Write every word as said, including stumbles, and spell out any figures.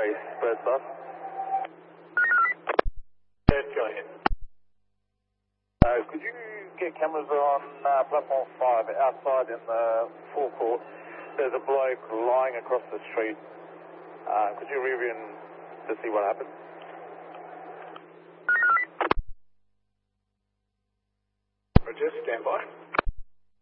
base, Bird Bus. Yeah, go ahead. Uh, could you get cameras on uh, platform five outside in the forecourt? There's a bloke lying across the street. Uh, could you review in to see what happened? Roger, stand by.